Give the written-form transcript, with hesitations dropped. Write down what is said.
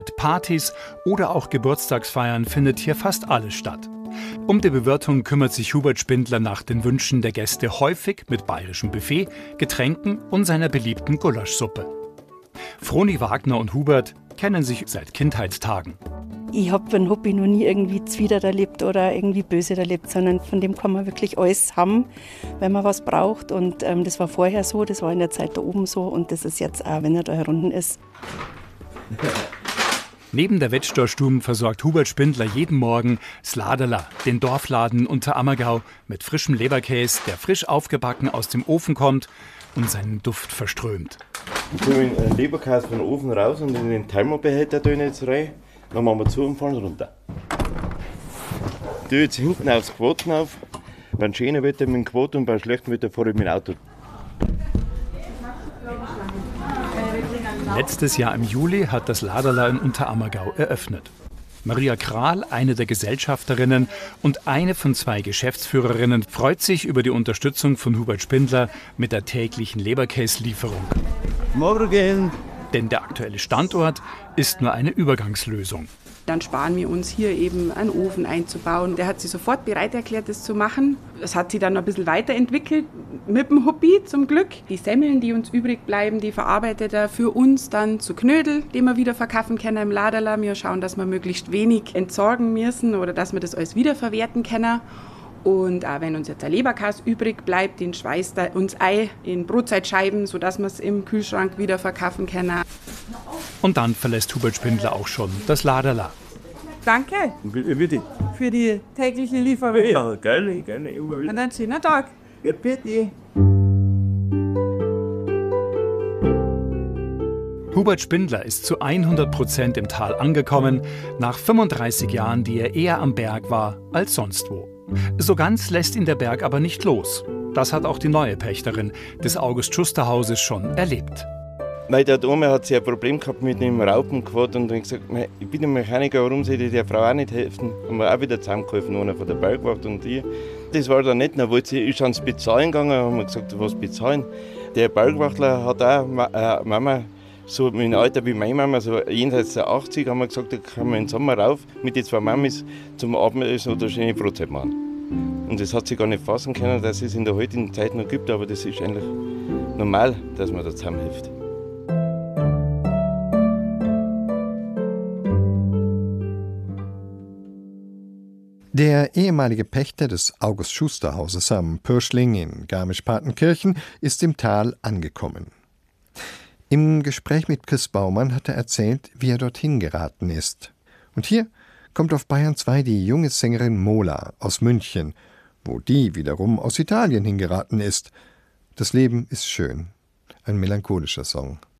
Partys oder auch Geburtstagsfeiern findet hier fast alles statt. Um die Bewirtung kümmert sich Hubert Spindler nach den Wünschen der Gäste häufig mit bayerischem Buffet, Getränken und seiner beliebten Gulaschsuppe. Froni Wagner und Hubert kennen sich seit Kindheitstagen. Ich habe ein Hobby noch nie irgendwie zwider erlebt oder irgendwie böse erlebt, sondern von dem kann man wirklich alles haben, wenn man was braucht. Und das war vorher so, das war in der Zeit da oben so und das ist jetzt auch, wenn er da herunten ist. Neben der Wettstorstuben versorgt Hubert Spindler jeden Morgen Sladerla, den Dorfladen Unterammergau, mit frischem Leberkäse, der frisch aufgebacken aus dem Ofen kommt und seinen Duft verströmt. Ich tue den Leberkäse von den Ofen raus und in den Thermobehälter tue ich jetzt rein. Dann machen wir zu und fahren runter. Ich tue jetzt hinten aufs Quoten auf. Beim schönen Wetter mit dem Quoten und beim schlechten Wetter fahre ich mit dem Auto. Letztes Jahr im Juli hat das Laderla in Unterammergau eröffnet. Maria Kral, eine der Gesellschafterinnen und eine von 2 Geschäftsführerinnen, freut sich über die Unterstützung von Hubert Spindler mit der täglichen Leberkäslieferung. Morgen! Denn der aktuelle Standort ist nur eine Übergangslösung. Dann sparen wir uns hier eben einen Ofen einzubauen. Der hat sich sofort bereit erklärt, das zu machen. Es hat sich dann noch ein bisschen weiterentwickelt mit dem Hobby zum Glück. Die Semmeln, die uns übrig bleiben, die verarbeitet er für uns dann zu Knödel, den wir wieder verkaufen können im Laderla. Wir schauen, dass wir möglichst wenig entsorgen müssen oder dass wir das alles wiederverwerten können. Und auch wenn uns jetzt der Leberkäse übrig bleibt, den schweißt er uns ein in Brotzeitscheiben, sodass wir es im Kühlschrank wieder verkaufen können. Und dann verlässt Hubert Spindler auch schon das Laderla. Danke Bitte. für die tägliche Lieferung. Ja, gerne. Und einen schönen Tag. Ja, bitte. Hubert Spindler ist zu 100% im Tal angekommen, nach 35 Jahren, die er eher am Berg war als sonst wo. So ganz lässt ihn der Berg aber nicht los. Das hat auch die neue Pächterin des August-Schuster-Hauses schon erlebt. Der Oma hat sich ein Problem gehabt mit dem Raupenquad und hat gesagt, ich bin ein Mechaniker, warum soll ich der Frau auch nicht helfen? Haben wir auch wieder zusammengeholfen, einer von der Bergwacht und ich. Das war dann nicht, dann wollte sie, ist ans Bezahlen gegangen, haben wir gesagt, was bezahlen? Der Bergwachtler hat auch Mama, so im Alter wie meine Mama, so jenseits der 80, haben wir gesagt, da kann man im Sommer rauf mit den 2 Mamis zum Abendessen oder schöne Brotzeit machen. Und das hat sie gar nicht fassen können, dass es in der heutigen Zeit noch gibt, aber das ist eigentlich normal, dass man da zusammenhilft. Der ehemalige Pächter des August-Schuster-Hauses am Pürschling in Garmisch-Partenkirchen ist im Tal angekommen. Im Gespräch mit Chris Baumann hat er erzählt, wie er dorthin geraten ist. Und hier kommt auf Bayern 2 die junge Sängerin Mola aus München, wo die wiederum aus Italien hingeraten ist. Das Leben ist schön. Ein melancholischer Song.